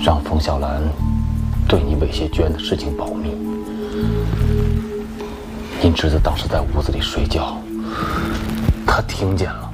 让冯小兰对你猥亵娟的事情保密。您侄子当时在屋子里睡觉，他听见了。